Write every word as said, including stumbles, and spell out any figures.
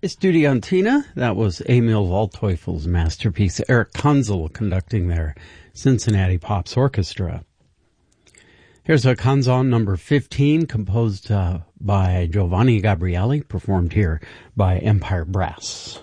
Estudiantina, that was Emil Waldteufel's masterpiece. Eric Kunzel conducting their Cincinnati Pops Orchestra. Here's a canzone number fifteen, composed uh, by Giovanni Gabrieli, performed here by Empire Brass.